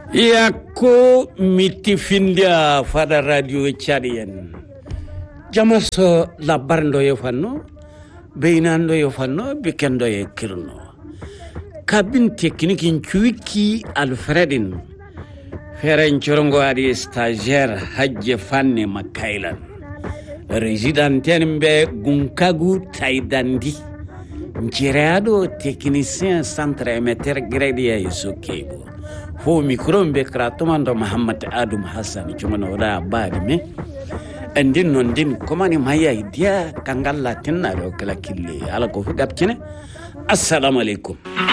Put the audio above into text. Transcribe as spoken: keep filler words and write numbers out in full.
Yako mitifindia fada radio Chadian. Jamaso la barndo yofanno, beinando yofanno, bikendo ye kirno. Kabin teknikin chuiki Alfredin. Feren chorongo adi stagiaire Hajje Fanne Makailan. Résidenten be Gunkagu Taidandi. Njireado technicien centre émetteur grédia Isokebo. Fo micro be kratomando Muhammad Adum Hassan chumano da badme. Andin nondin komani maya idea kangalla tinna do kala kille ala ko fugaptine. Assalamu alaikum.